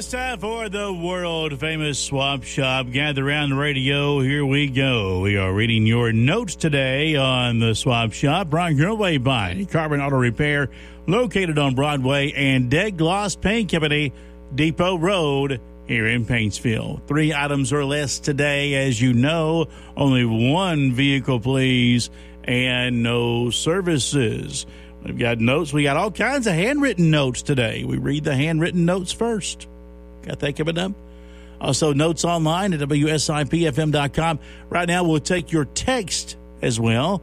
It's time for the world-famous Swap Shop. Gather around the radio. Here we go. We are reading your notes today on the Swap Shop. Brought your way by Carbon Auto Repair, located on Broadway, and Dead Gloss Paint Company, Depot Road, here in Paintsville. 3 items or less today, as you know. Only 1 vehicle, please, and no services. We've got notes. We got all kinds of handwritten notes today. We read the handwritten notes first. Got that coming up? Also, notes online at WSIPFM.com. Right now, we'll take your text as well.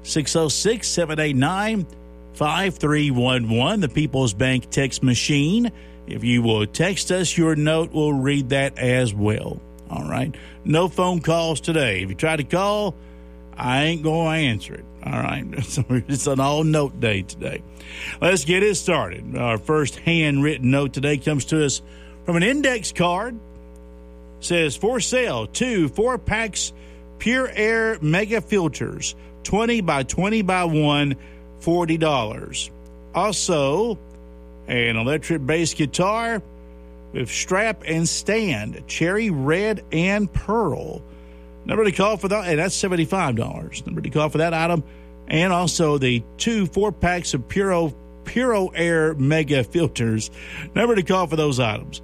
606-789-5311, the People's Bank text machine. If you will text us your note, we'll read that as well. All right? No phone calls today. If you try to call, I ain't going to answer it. All right. So it's an all-note day today. Let's get it started. Our first handwritten note today comes to us from an index card. It says, for sale, 2 4-packs Pure Air Mega Filters, 20 by 20 by 1, $40. Also, an electric bass guitar with strap and stand, cherry red and pearl. Number to call for that, and that's $75. Number to call for that item, and also the 2 4-packs of Puro Air Mega Filters. Number to call for those items,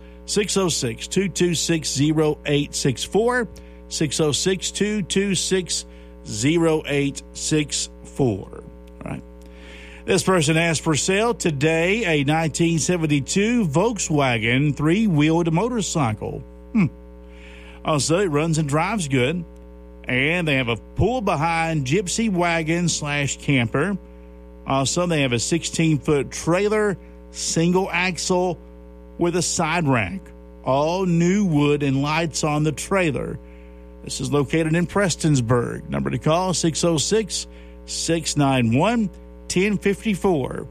606-226-0864, 606-226-0864. All right. This person asked for sale today a 1972 Volkswagen 3-wheeled motorcycle. Also, it runs and drives good. And they have a pull-behind gypsy wagon / camper. Also, they have a 16-foot trailer, single axle with a side rack. All new wood and lights on the trailer. This is located in Prestonsburg. Number to call, 606-691-1054.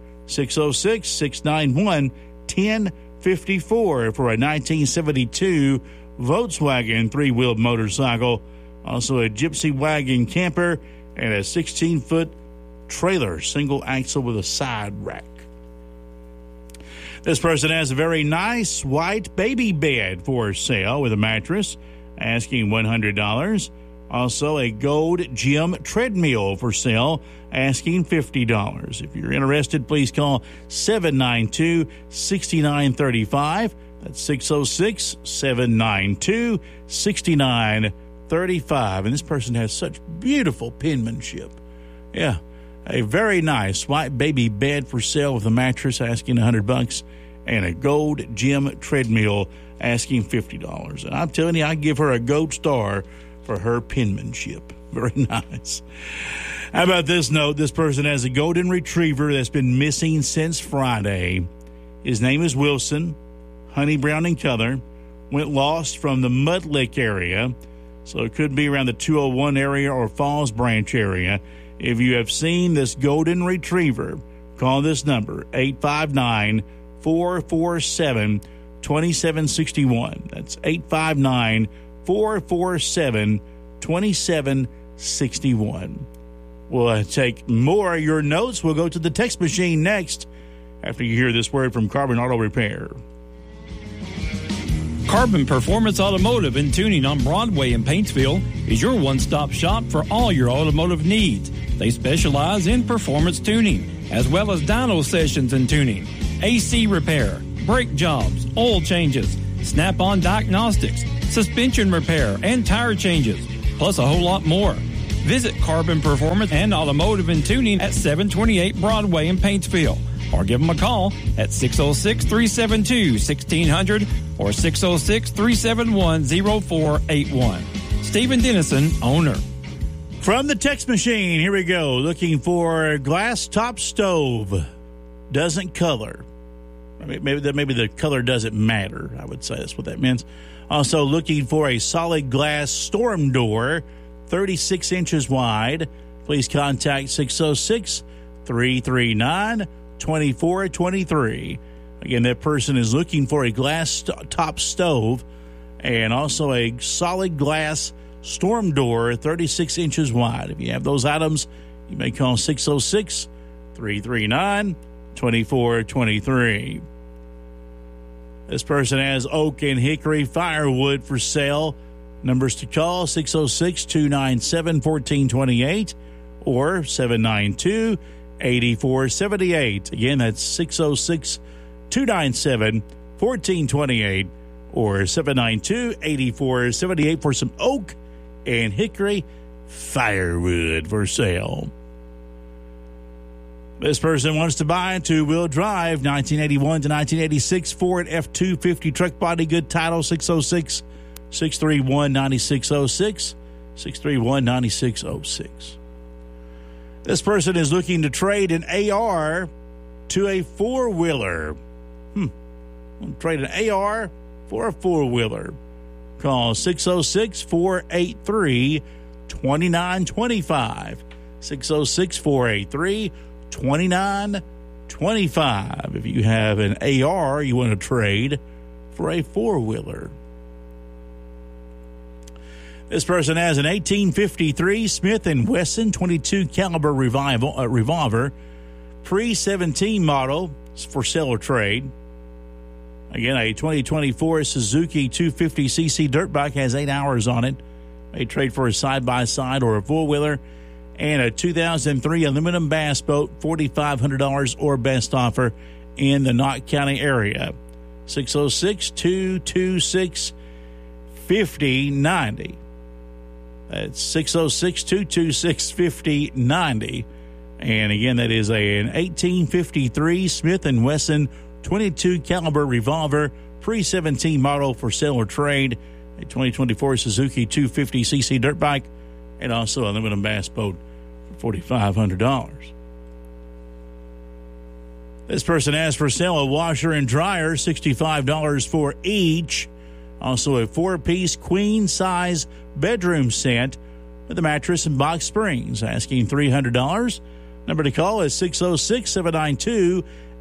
606-691-1054 for a 1972 Volkswagen 3-wheeled motorcycle, also a gypsy wagon camper, and a 16-foot trailer, single axle with a side rack. This person has a very nice white baby bed for sale with a mattress, asking $100. Also a gold gym treadmill for sale, asking $50. If you're interested, please call 792-6935. That's 606-792-6935. And this person has such beautiful penmanship. Yeah, a very nice white baby bed for sale with a mattress, asking $100, and a gold gym treadmill, asking $50. And I'm telling you, I give her a gold star for her penmanship. Very nice. How about this note? This person has a golden retriever that's been missing since Friday. His name is Wilson. Honey brown in color, went lost from the Mud Lick area, so it could be around the 201 area or Falls Branch area. If you have seen this golden retriever, call this number, 859-447-2761. That's 859-447-2761. We'll take more of your notes. We'll go to the text machine next after you hear this word from Carbon Auto Repair. Carbon Performance Automotive and Tuning on Broadway in Paintsville is your one-stop shop for all your automotive needs. They specialize in performance tuning, as well as dyno sessions and tuning, AC repair, brake jobs, oil changes, snap-on diagnostics, suspension repair, and tire changes, plus a whole lot more. Visit Carbon Performance and Automotive and Tuning at 728 Broadway in Paintsville, or give them a call at 606-372-1600 or 606-371-0481. Stephen Dennison, owner. From the text machine, here we go. Looking for a glass top stove. Doesn't color. Maybe the color doesn't matter. I would say that's what that means. Also looking for a solid glass storm door, 36 inches wide. Please contact 606-339-2423. Again, that person is looking for a glass top stove and also a solid glass storm door, 36 inches wide. If you have those items, you may call 606 339-2423. This person has oak and hickory firewood for sale. Numbers to call, 606-297-1428 or 792-8478. Again, that's 606-297-1428 or 792-8478 for some oak and hickory firewood for sale. This person wants to buy a two-wheel drive, 1981 to 1986 Ford F-250 truck body, good title, 606-631-9606, 631-9606. This person is looking to trade an AR to a four-wheeler. Trade an AR for a four-wheeler. Call 606-483-2925. 606-483-2925. If you have an AR you want to trade for a four-wheeler. This person has an 1853 Smith & Wesson 22 caliber revolver, pre-17 model for sale or trade. Again, a 2024 Suzuki 250cc dirt bike has 8 hours on it. May trade for a side-by-side or a four-wheeler. And a 2003 aluminum bass boat, $4,500 or best offer in the Knott County area. 606-226-5090. That's 606-226-5090. And again, that is an 1853 Smith & Wesson 22 caliber revolver, pre-17 model for sale or trade. A 2024 Suzuki 250cc dirt bike, and also an aluminum bass boat for $4,500. This person has for sale a washer and dryer, $65 for each. Also a 4-piece queen-size bedroom set with a mattress and box springs, asking $300. Number to call is 606-792-8855.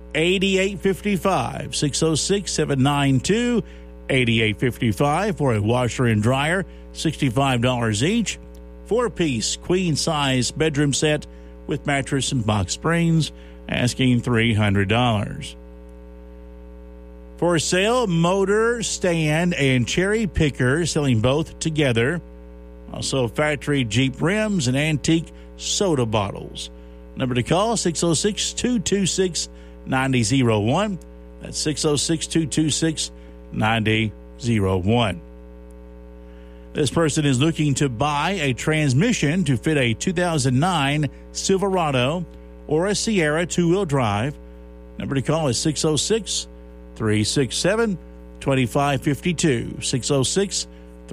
606-792-8855 for a washer and dryer, $65 each. 4-piece queen-size bedroom set with mattress and box springs, asking $300. For sale, motor, stand, and cherry picker, selling both together. Also, factory Jeep rims and antique soda bottles. Number to call, 606-226-9001. That's 606-226-9001. This person is looking to buy a transmission to fit a 2009 Silverado or a Sierra two-wheel drive. Number to call is 606-367-2552.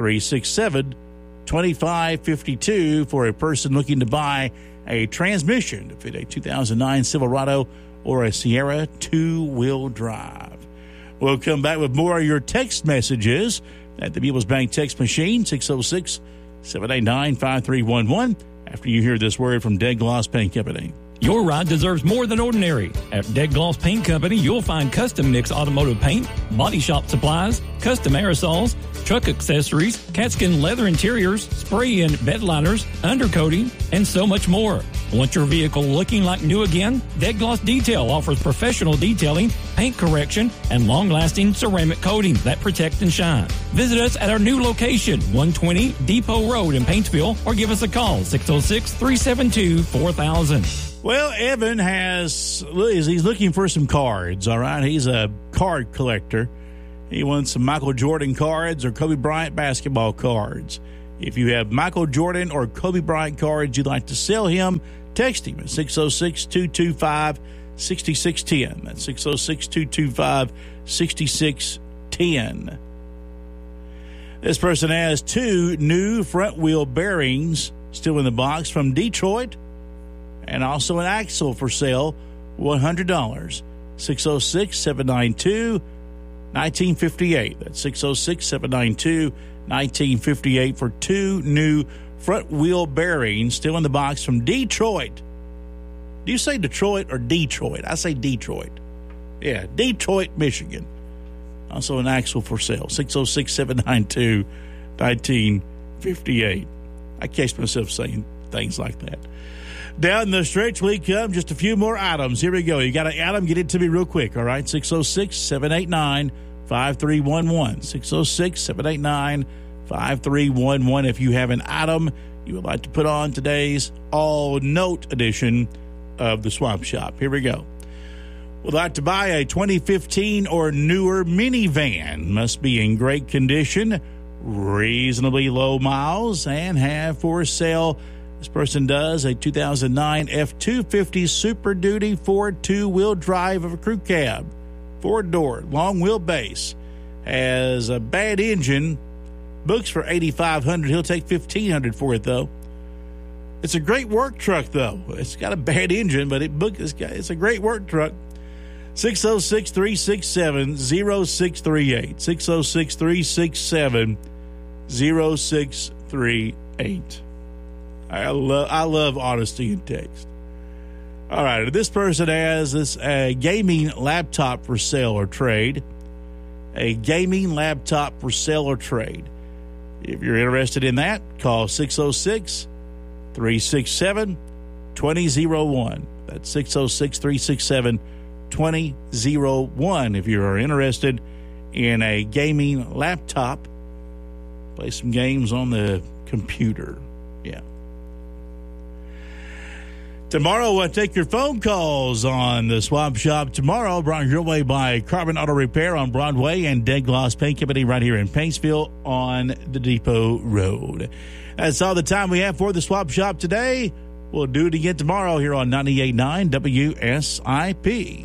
606-367-2552 for a person looking to buy a transmission to fit a 2009 Silverado or a Sierra two-wheel drive. We'll come back with more of your text messages at the People's Bank text machine, 606-789-5311, after you hear this word from Dead Gloss Paint Company. Your ride deserves more than ordinary. At Dead Gloss Paint Company, you'll find custom mix automotive paint, body shop supplies, custom aerosols, truck accessories, catskin leather interiors, spray and bed liners, undercoating, and so much more. Want your vehicle looking like new again? Dead Gloss Detail offers professional detailing, paint correction, and long-lasting ceramic coatings that protect and shine. Visit us at our new location, 120 Depot Road in Paintsville, or give us a call, 606-372-4000. Well, Evan he's looking for some cards, all right? He's a card collector. He wants some Michael Jordan cards or Kobe Bryant basketball cards. If you have Michael Jordan or Kobe Bryant cards you'd like to sell him, text him at 606-225-6610. That's 606-225-6610. This person has 2 new front wheel bearings still in the box from Detroit, and also an axle for sale, $100. 606-792-1958. That's 606-792-1958 for 2 new front wheel bearings still in the box from Detroit. Do you say Detroit or Detroit? I say Detroit. Yeah, Detroit, Michigan. Also an axle for sale, 606-792-1958. I catch myself saying things like that. Down the stretch we come, just a few more items. Here we go. You got an item, get it to me real quick, all right? 606-789-5311. 5311. 606-789-5311 if you have an item you would like to put on today's all-note edition of the Swap Shop. Here we go. Would like to buy a 2015 or newer minivan. Must be in great condition, reasonably low miles, and have for sale, this person does, a 2009 F-250 Super Duty Ford two-wheel drive of a crew cab. 4-door, long wheelbase. Has a bad engine. Books for $8,500. He'll take $1,500 for it, though. It's a great work truck, though. It's got a bad engine, but it's a great work truck. 606-367-0638. 606-367-0638. I love honesty in text. All right, this person has this gaming laptop for sale or trade. A gaming laptop for sale or trade. If you're interested in that, call 606-367-2001. That's 606-367-2001. If you are interested in a gaming laptop, play some games on the computer. Yeah. Tomorrow, we'll take your phone calls on the Swap Shop. Tomorrow, brought your way by Carbon Auto Repair on Broadway and Dead Gloss Paint Company right here in Paintsville on the Depot Road. That's all the time we have for the Swap Shop today. We'll do it again tomorrow here on 98.9 WSIP.